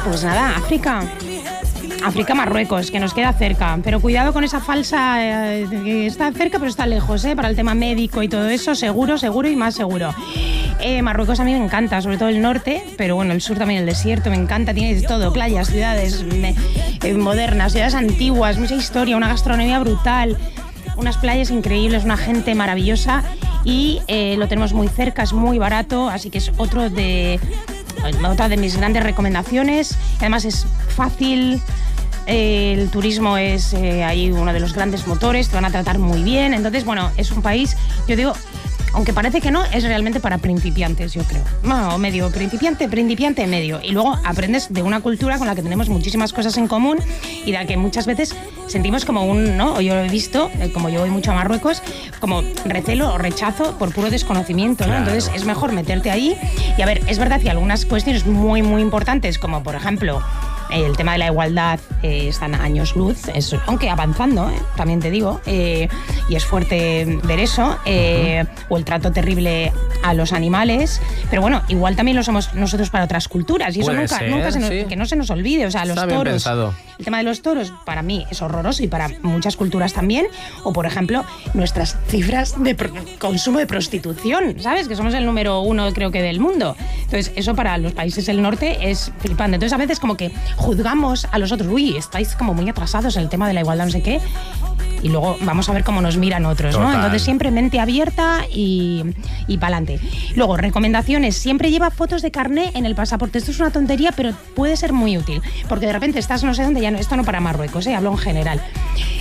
Pues nada, África, Marruecos, que nos queda cerca, pero cuidado con esa falsa, que está cerca pero está lejos, para el tema médico y todo eso, seguro y más seguro. Marruecos a mí me encanta, sobre todo el norte, pero bueno, el sur también, el desierto, me encanta, tiene todo, playas, ciudades modernas, ciudades antiguas, mucha historia, una gastronomía brutal, unas playas increíbles, una gente maravillosa y lo tenemos muy cerca, es muy barato, así que es otra de mis grandes recomendaciones. Además es fácil, el turismo es ahí uno de los grandes motores, te van a tratar muy bien. Entonces, bueno, es un país, yo digo, aunque parece que no, es realmente para principiantes, yo creo. O medio, principiante medio. Y luego aprendes de una cultura con la que tenemos muchísimas cosas en común y de la que muchas veces sentimos como ¿no? O yo lo he visto, como yo voy mucho a Marruecos, como recelo o rechazo por puro desconocimiento, ¿no? Claro. Entonces es mejor meterte ahí. Y a ver, es verdad que algunas cuestiones muy, muy importantes, como por ejemplo el tema de la igualdad, están a años luz, aunque avanzando, también te digo, y es fuerte ver eso, o el trato terrible a los animales, pero bueno, igual también lo somos nosotros para otras culturas y eso nunca que no se nos olvide. O sea, los Está bien toros, pensado. el tema de los toros para mí es horroroso y para muchas culturas también, o por ejemplo nuestras cifras de consumo de prostitución, ¿sabes? Que somos el número 1 creo que del mundo. Entonces eso para los países del norte es flipante. Entonces a veces como que juzgamos a los otros, estáis como muy atrasados en el tema de la igualdad, no sé qué, y luego vamos a ver cómo nos miran otros, ¿no? Entonces siempre mente abierta y pa'lante. Luego, recomendaciones, siempre lleva fotos de carné en el pasaporte. Esto es una tontería, pero puede ser muy útil, porque de repente estás no sé dónde, esto no para Marruecos, hablo en general.